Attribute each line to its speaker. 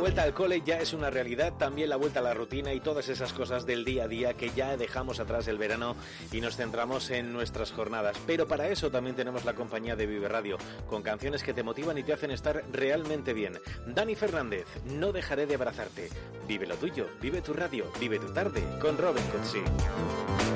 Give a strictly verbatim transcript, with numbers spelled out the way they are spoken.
Speaker 1: vuelta al cole ya es una realidad, también la vuelta a la rutina y todas esas cosas del día a día que ya dejamos atrás el verano y nos centramos en nuestras jornadas. Pero para eso también tenemos la compañía de Vive Radio, con canciones que te motivan y te hacen estar realmente bien. Dani Fernández, No dejaré de abrazarte. Vive lo tuyo, vive tu radio, vive tu tarde con Robin Cootsy.